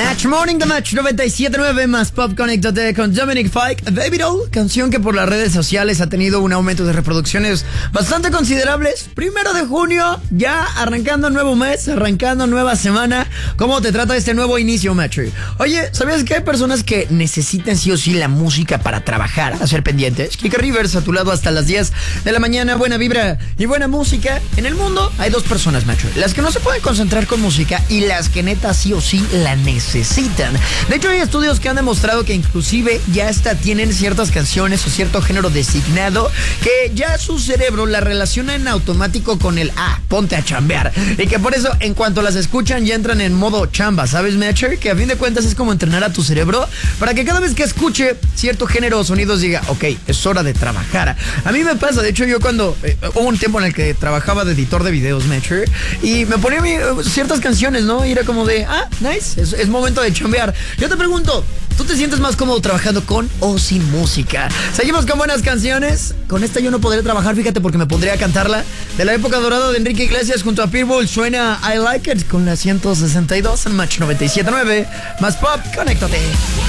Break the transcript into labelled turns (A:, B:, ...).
A: Match Morning de Match 97.9 más Pop. Conéctate con Dominic Fike. Baby Doll, canción que por las redes sociales ha tenido un aumento de reproducciones bastante considerables. 1 de junio, ya arrancando nuevo mes, arrancando nueva semana. ¿Cómo te trata este nuevo inicio, Match? Oye, ¿sabías que hay personas que necesitan sí o sí la música para trabajar, hacer pendientes? Kika Rivers a tu lado hasta las 10 de la mañana. Buena vibra y buena música. En el mundo hay dos personas, Match: las que no se pueden concentrar con música y las que neta sí o sí la necesitan. De hecho, hay estudios que han demostrado que inclusive ya hasta tienen ciertas canciones o cierto género designado que ya su cerebro la relaciona en automático con el ponte a chambear, y que por eso en cuanto las escuchan ya entran en modo chamba, ¿sabes, Matcher? Que a fin de cuentas es como entrenar a tu cerebro para que cada vez que escuche cierto género o sonidos diga, ok, es hora de trabajar. A mí me pasa, de hecho yo cuando hubo un tiempo en el que trabajaba de editor de videos, Matcher, y me ponía ciertas canciones, ¿no? Y era como de, nice, es momento de chambear. Yo te pregunto, ¿tú te sientes más cómodo trabajando con o sin música? Seguimos con buenas canciones. Con esta yo no podré trabajar, fíjate, porque me pondría a cantarla. De la época dorada de Enrique Iglesias junto a Pitbull, suena I Like It con la 162 en Match 97.9 más Pop. Conéctate.